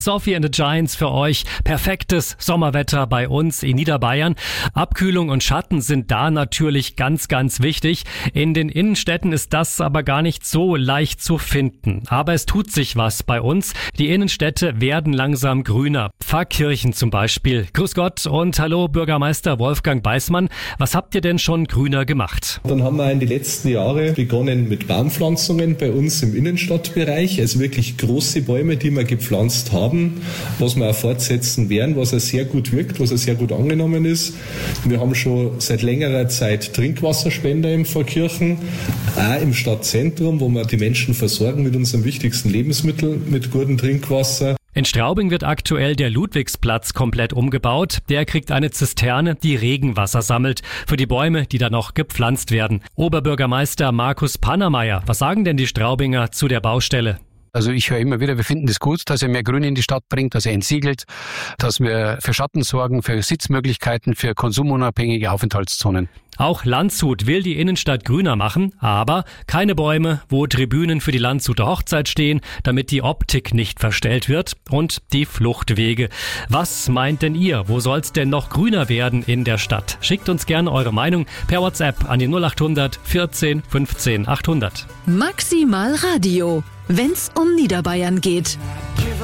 Sophie and the Giants für euch. Perfektes Sommerwetter bei uns in Niederbayern. Abkühlung und Schatten sind da natürlich ganz, ganz wichtig. In den Innenstädten ist das aber gar nicht so leicht zu finden. Aber es tut sich was bei uns. Die Innenstädte werden langsam grüner. Pfarrkirchen zum Beispiel. Grüß Gott und hallo Bürgermeister Wolfgang Beismann. Was habt ihr denn schon grüner gemacht? Dann haben wir in den letzten Jahren begonnen mit Baumpflanzungen bei uns im Innenstadtbereich. Also wirklich große Bäume, die wir gepflanzt haben, was wir auch fortsetzen werden, was auch sehr gut wirkt, was auch sehr gut angenommen ist. Wir haben schon seit längerer Zeit Trinkwasserspender in Pfarrkirchen, auch im Stadtzentrum, wo wir die Menschen versorgen mit unserem wichtigsten Lebensmittel, mit gutem Trinkwasser. In Straubing wird aktuell der Ludwigsplatz komplett umgebaut. Der kriegt eine Zisterne, die Regenwasser sammelt für die Bäume, die da noch gepflanzt werden. Oberbürgermeister Markus Pannermeier, was sagen denn die Straubinger zu der Baustelle? Also ich höre immer wieder, wir finden es gut, dass er mehr Grün in die Stadt bringt, dass er entsiegelt, dass wir für Schatten sorgen, für Sitzmöglichkeiten, für konsumunabhängige Aufenthaltszonen. Auch Landshut will die Innenstadt grüner machen, aber keine Bäume, wo Tribünen für die Landshuter Hochzeit stehen, damit die Optik nicht verstellt wird, und die Fluchtwege. Was meint denn ihr? Wo soll's denn noch grüner werden in der Stadt? Schickt uns gerne eure Meinung per WhatsApp an die 0800 14 15 800. Maximal Radio, wenn's um Niederbayern geht.